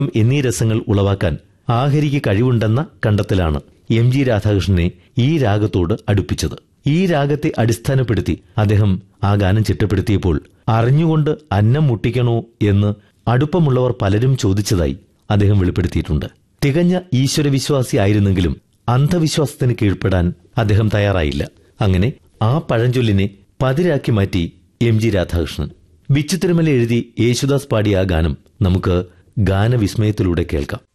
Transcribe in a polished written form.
എന്നീ രസങ്ങൾ ഉളവാക്കാൻ ആഹരിക്ക് കഴിവുണ്ടെന്ന കണ്ടെത്തലാണ് M G രാധാകൃഷ്ണനെ ഈ രാഗത്തോട് അടുപ്പിച്ചത്. ഈ രാഗത്തെ അടിസ്ഥാനപ്പെടുത്തി അദ്ദേഹം ആ ഗാനം ചിട്ടപ്പെടുത്തിയപ്പോൾ അറിഞ്ഞുകൊണ്ട് അന്നം മുട്ടിക്കണോ എന്ന് അടുപ്പമുള്ളവർ പലരും ചോദിച്ചതായി അദ്ദേഹം വെളിപ്പെടുത്തിയിട്ടുണ്ട്. തികഞ്ഞ ഈശ്വരവിശ്വാസി ആയിരുന്നെങ്കിലും അന്ധവിശ്വാസത്തിന് കീഴ്പ്പെടാൻ അദ്ദേഹം തയ്യാറായില്ല. അങ്ങനെ ആ പഴഞ്ചൊല്ലിനെ പതിരാക്കി മാറ്റി എം ജി രാധാകൃഷ്ണൻ. ബിച്ചു തിരുമല എഴുതി യേശുദാസ് പാടിയ ആ ഗാനം നമുക്ക് ഗാനവിസ്മയത്തിലൂടെ കേൾക്കാം.